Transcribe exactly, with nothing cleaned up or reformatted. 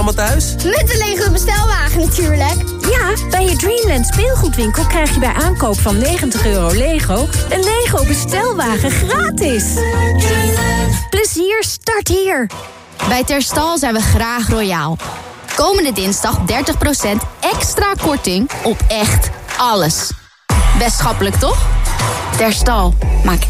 Allemaal thuis? Met de Lego bestelwagen natuurlijk. Ja, bij je Dreamland speelgoedwinkel krijg je bij aankoop van negentig euro Lego... een Lego bestelwagen gratis. Plezier start hier. Bij Terstal zijn we graag royaal. Komende dinsdag dertig procent extra korting op echt alles. Best schappelijk, toch? Terstal, maak